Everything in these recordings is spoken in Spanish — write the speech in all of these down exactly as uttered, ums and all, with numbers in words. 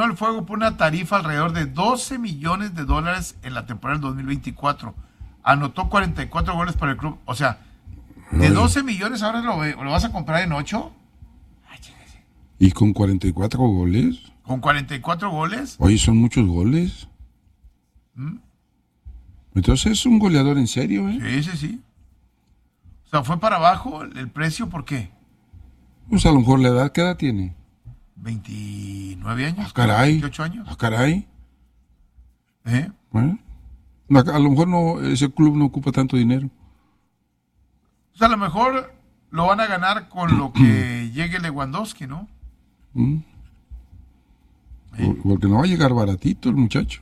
el Fuego por una tarifa alrededor de doce millones de dólares en la temporada del dos mil veinticuatro. Anotó cuarenta y cuatro goles para el club. O sea, de doce millones ahora lo, lo vas a comprar en ocho. ¿Y con cuarenta y cuatro goles? ¿Con cuarenta y cuatro goles? Oye, son muchos goles. ¿Mm? Entonces es un goleador en serio, ¿eh? Sí, sí, sí. O sea, fue para abajo el precio, ¿por qué? Pues a lo mejor la edad, ¿qué edad tiene? veintinueve años. Ah, caray. veintiocho años. Ah, caray. ¿Eh? Bueno, a lo mejor no, ese club no ocupa tanto dinero. O sea, a lo mejor lo van a ganar con lo que llegue Lewandowski, ¿no? Mm. ¿Eh? Porque no va a llegar baratito el muchacho.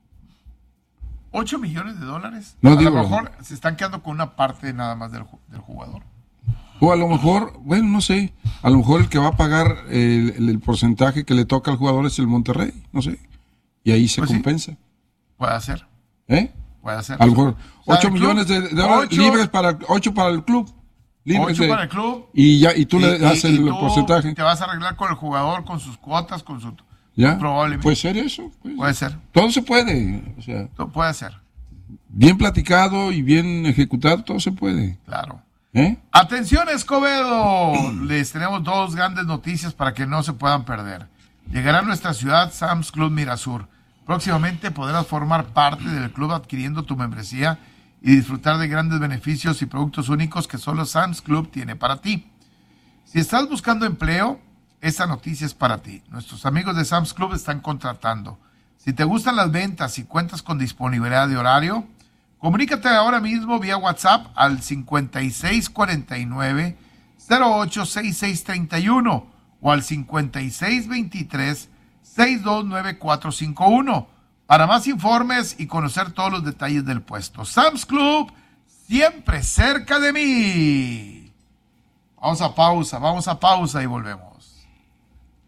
ocho millones de dólares. No, a digo, lo mejor se están quedando con una parte nada más del, del jugador. O a lo mejor, bueno, no sé, a lo mejor el que va a pagar el, el, el porcentaje que le toca al jugador es el Monterrey, no sé. Y ahí se pues compensa. Sí. Puede ser. ¿Eh? Puede ser. A lo mejor ocho millones de, de dólares libres para ocho para el club. ocho para el club. Y ya y tú y, le das y, el y tú porcentaje. Te vas a arreglar con el jugador, con sus cuotas, con su... ¿Ya? Probablemente. Puede ser eso. Puede, puede ser. ser. Todo se puede. O sea, todo puede ser. Bien platicado y bien ejecutado, todo se puede. Claro. ¿Eh? Atención, Escobedo. Les tenemos dos grandes noticias para que no se puedan perder. Llegará a nuestra ciudad Sam's Club Mirasur. Próximamente podrás formar parte del club adquiriendo tu membresía y disfrutar de grandes beneficios y productos únicos que solo Sam's Club tiene para ti. Si estás buscando empleo, esta noticia es para ti. Nuestros amigos de Sam's Club están contratando. Si te gustan las ventas y cuentas con disponibilidad de horario, comunícate ahora mismo vía WhatsApp al cincuenta y seis cuarenta y nueve, cero ocho sesenta y seis treinta y uno o al cincuenta y seis veintitrés, sesenta y dos noventa y cuatro cincuenta y uno para más informes y conocer todos los detalles del puesto. Sam's Club, siempre cerca de mí. Vamos a pausa, vamos a pausa y volvemos.